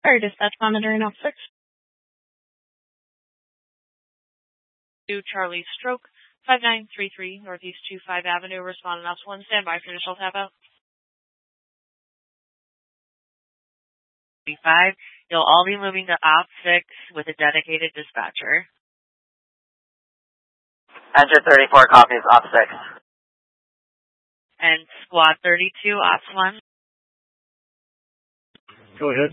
Fire dispatch monitoring off 6. To Charlie Stroke, 5933 Northeast 25 Avenue, responding ops 1, standby for initial tap out. 5, you'll all be moving to op 6 with a dedicated dispatcher. Engine 34 copies, op 6. And squad 32, ops 1. Go ahead.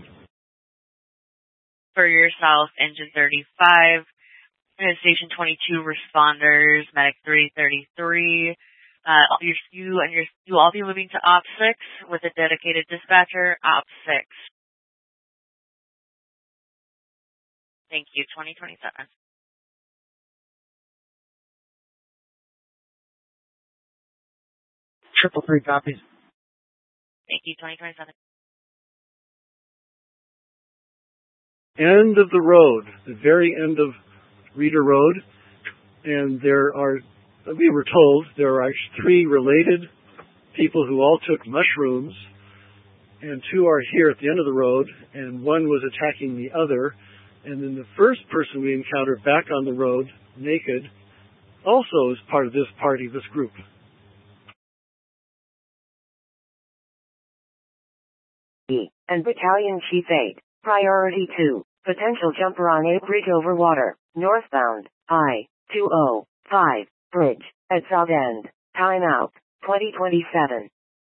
For yourself, engine 35, and station 22 responders, medic 333. You all be moving to op 6 with a dedicated dispatcher, op 6. Thank you, 2027. Triple three copies. Thank you, 2027. End of the road, the very end of Reeder Road, and we were told there are actually 3 related people who all took mushrooms, and 2 are here at the end of the road, and 1 was attacking the other, and then the first person we encountered back on the road, naked, also is part of this party, this group. And Battalion Chief 8, Priority 2, potential jumper on a bridge over water, northbound, I-205, bridge, at South End, timeout, 2027.